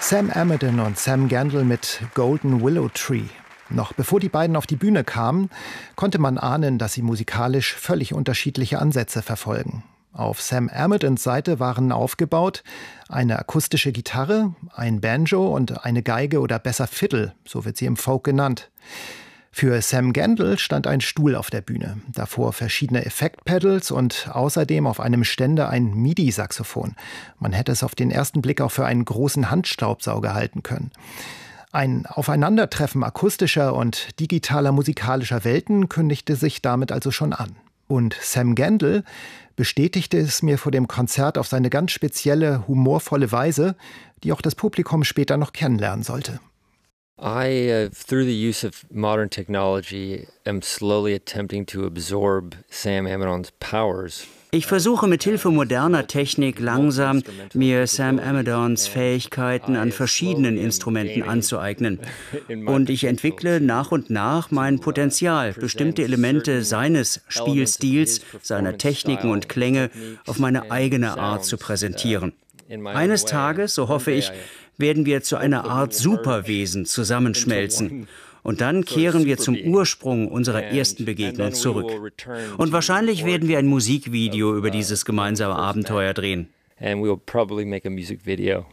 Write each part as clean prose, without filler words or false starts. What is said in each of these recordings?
Sam Amidon und Sam Gendel mit Golden Willow Tree. Noch bevor die beiden auf die Bühne kamen, konnte man ahnen, dass sie musikalisch völlig unterschiedliche Ansätze verfolgen. Auf Sam Amidons Seite waren aufgebaut eine akustische Gitarre, ein Banjo und eine Geige oder besser Fiddle, so wird sie im Folk genannt. Für Sam Gendel stand ein Stuhl auf der Bühne, davor verschiedene Effektpedals und außerdem auf einem Ständer ein MIDI-Saxophon. Man hätte es auf den ersten Blick auch für einen großen Handstaubsauger halten können. Ein Aufeinandertreffen akustischer und digitaler musikalischer Welten kündigte sich damit also schon an. Und Sam Gendel bestätigte es mir vor dem Konzert auf seine ganz spezielle, humorvolle Weise, die auch das Publikum später noch kennenlernen sollte. I, through the use of modern technology, am slowly attempting to absorb Sam Amidon's powers. Ich versuche mit Hilfe moderner Technik langsam, mir Sam Amidons Fähigkeiten an verschiedenen Instrumenten anzueignen. Und ich entwickle nach und nach mein Potenzial, bestimmte Elemente seines Spielstils, seiner Techniken und Klänge auf meine eigene Art zu präsentieren. Eines Tages, so hoffe ich, werden wir zu einer Art Superwesen zusammenschmelzen. Und dann kehren wir zum Ursprung unserer ersten Begegnung zurück. Und wahrscheinlich werden wir ein Musikvideo über dieses gemeinsame Abenteuer drehen. And we'll probably make a music video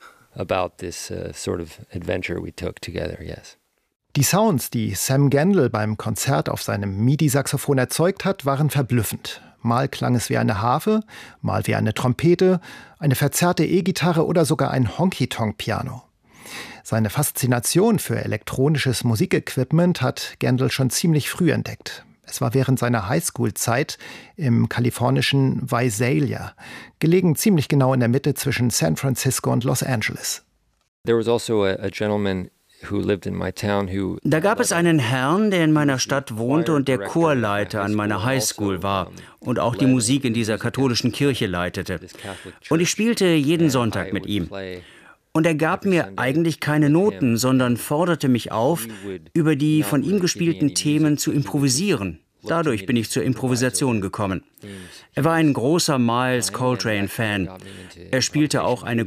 about this sort of adventure we took together, yes. Die Sounds, die Sam Gendel beim Konzert auf seinem MIDI-Saxophon erzeugt hat, waren verblüffend. Mal klang es wie eine Harfe, mal wie eine Trompete, eine verzerrte E-Gitarre oder sogar ein Honky-Tonk-Piano. Seine Faszination für elektronisches Musikequipment hat Gendel schon ziemlich früh entdeckt. Es war während seiner Highschool-Zeit im kalifornischen Visalia, gelegen ziemlich genau in der Mitte zwischen San Francisco und Los Angeles. There was also a gentleman who lived in my town who. Da gab es einen Herrn, der in meiner Stadt wohnte und der Chorleiter an meiner Highschool war und auch die Musik in dieser katholischen Kirche leitete. Und ich spielte jeden Sonntag mit ihm. Und er gab mir eigentlich keine Noten, sondern forderte mich auf, über die von ihm gespielten Themen zu improvisieren. Dadurch bin ich zur Improvisation gekommen. Er war ein großer Miles Coltrane-Fan. Er spielte auch eine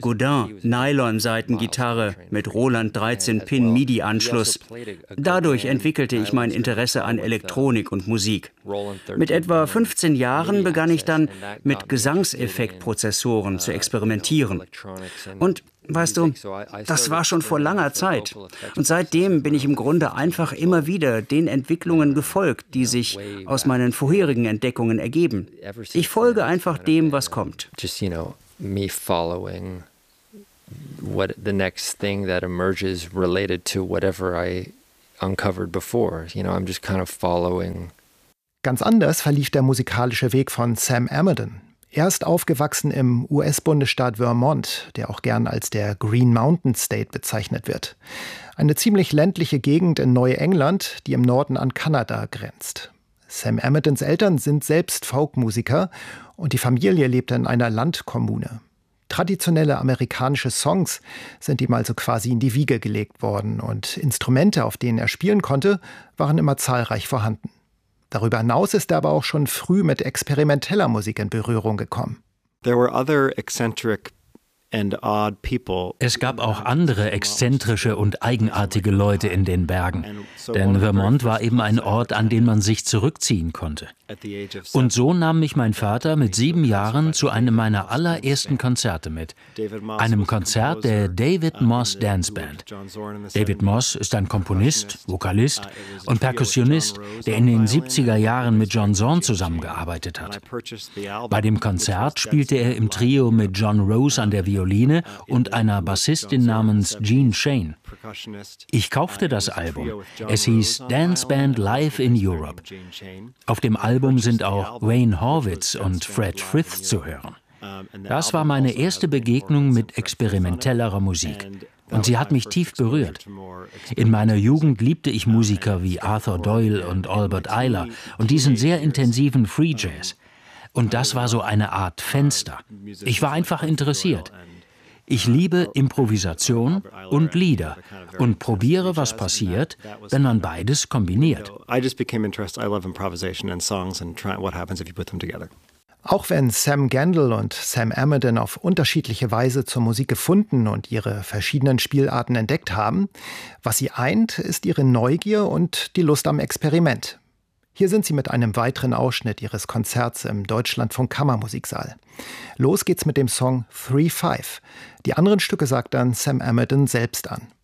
Godin-Nylon-Seitengitarre mit Roland 13-Pin-MIDI-Anschluss. Dadurch entwickelte ich mein Interesse an Elektronik und Musik. Mit etwa 15 Jahren begann ich dann, mit Gesangseffektprozessoren zu experimentieren. Und weißt du, das war schon vor langer Zeit. Und seitdem bin ich im Grunde einfach immer wieder den Entwicklungen gefolgt, die sich aus meinen vorherigen Entdeckungen ergeben. Ich folge einfach dem, was kommt. Just, me following what the next thing that emerges related to whatever I uncovered before. I'm just kind of following. Ganz anders verlief der musikalische Weg von Sam Amidon. Er ist aufgewachsen im US-Bundesstaat Vermont, der auch gern als der Green Mountain State bezeichnet wird. Eine ziemlich ländliche Gegend in Neuengland, die im Norden an Kanada grenzt. Sam Amidons Eltern sind selbst Folkmusiker und die Familie lebt in einer Landkommune. Traditionelle amerikanische Songs sind ihm also quasi in die Wiege gelegt worden und Instrumente, auf denen er spielen konnte, waren immer zahlreich vorhanden. Darüber hinaus ist er aber auch schon früh mit experimenteller Musik in Berührung gekommen. There were other eccentric and odd people. Es gab auch andere exzentrische und eigenartige Leute in den Bergen. Denn Vermont war eben ein Ort, an den man sich zurückziehen konnte. Und so nahm mich mein Vater mit 7 Jahren zu einem meiner allerersten Konzerte mit. Einem Konzert der David Moss Dance Band. David Moss ist ein Komponist, Vokalist und Perkussionist, der in den 70er Jahren mit John Zorn zusammengearbeitet hat. Bei dem Konzert spielte er im Trio mit John Rose an der Violine und einer Bassistin namens Jean Shane. Ich kaufte das Album. Es hieß Dance Band Live in Europe. Auf dem Album sind auch Wayne Horwitz und Fred Frith zu hören. Das war meine erste Begegnung mit experimentellerer Musik. Und sie hat mich tief berührt. In meiner Jugend liebte ich Musiker wie Arthur Doyle und Albert Ayler und diesen sehr intensiven Free Jazz. Und das war so eine Art Fenster. Ich war einfach interessiert. Ich liebe Improvisation und Lieder und probiere, was passiert, wenn man beides kombiniert. Auch wenn Sam Gendel und Sam Amidon auf unterschiedliche Weise zur Musik gefunden und ihre verschiedenen Spielarten entdeckt haben, was sie eint, ist ihre Neugier und die Lust am Experiment. Hier sind sie mit einem weiteren Ausschnitt ihres Konzerts im Deutschlandfunk Kammermusiksaal. Los geht's mit dem Song 3-5. Die anderen Stücke sagt dann Sam Amidon selbst an.